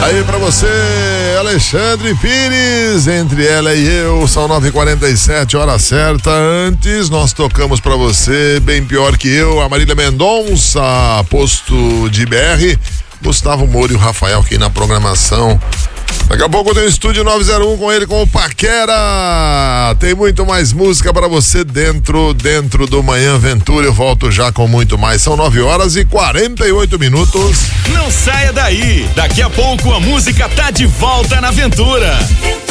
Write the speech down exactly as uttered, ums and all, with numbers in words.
Aí pra você, Alexandre Pires, entre ela e eu, são nove e quarenta e sete, hora certa. Antes nós tocamos pra você, bem pior que eu, a Marília Mendonça, posto de B R, Gustavo Moura e o Rafael aqui na programação. Daqui a pouco eu tenho o Estúdio nove zero um com ele, com o Paquera. Tem muito mais música pra você dentro, dentro do Manhã Ventura. Eu volto já com muito mais. São nove horas e quarenta e oito minutos. Não saia daí. Daqui a pouco a música tá de volta na Ventura.